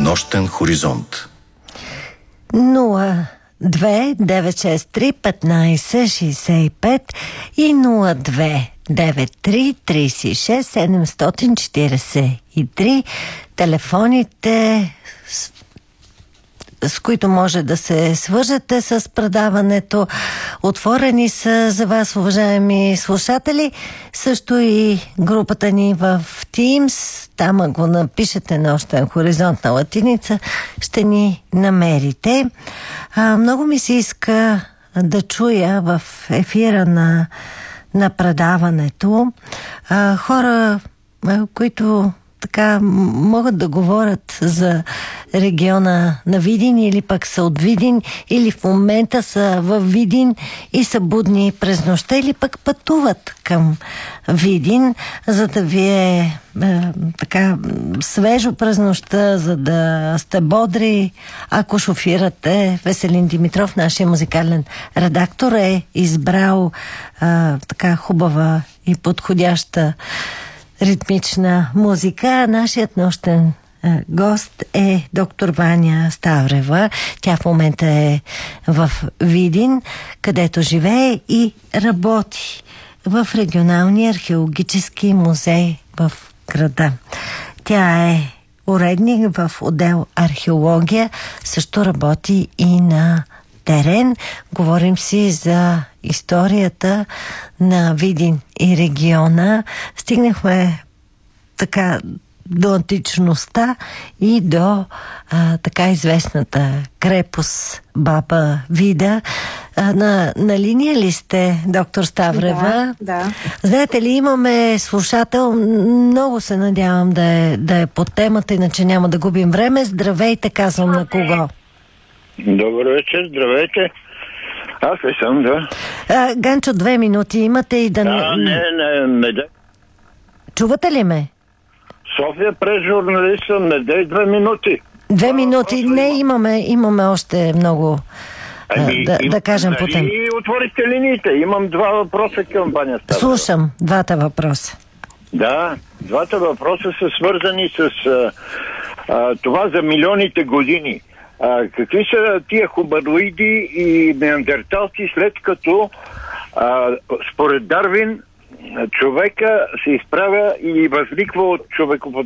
Нощен хоризонт. 02-963-1565 и 02-93-36-743. Телефоните, с които може да се свържете с предаването, отворени са за вас, уважаеми слушатели. Също и групата ни в Teams. Там, ако напишете Нощен хоризонт на латиница, ще ни намерите. Много ми се иска да чуя в ефира на предаването хора, които така могат да говорят за региона на Видин, или пък са от Видин, или в момента са в Видин и са будни през нощта, или пък пътуват към Видин, за да ви е така свежо през нощта, за да сте бодри. Ако шофирате, Веселин Димитров, нашия музикален редактор, е избрал така хубава и подходяща ритмична музика. Нашият нощен гост е доктор Ваня Ставрева. Тя в момента е в Видин, където живее и работи в регионалния археологически музей в града. Тя е уредник в отдел археология, също работи и на терен. Говорим си за историята на Видин и региона. Стигнахме така до античността и до така известната крепост Баба Вида. На линия ли сте, доктор Ставрева? Да. Знаете ли, имаме слушател, много се надявам да е по темата, иначе няма да губим време. Здравейте, казвам на кого? Добър вечер, здравейте. Аз ли съм, да? Ганчо, 2 минути имате и да... Не. Чувате ли ме? София през журналист съм, не дай 2 минути. 2 минути, не, имаме още много да кажем по тем. И отворите линиите, имам 2 въпроса към Ваня Ставрева. Слушам 2 въпроса. Да, 2 въпроса са свързани с това за милионите години. Какви са тия хуманоиди и неандерталци, след като според Дарвин човека се изправя и възниква от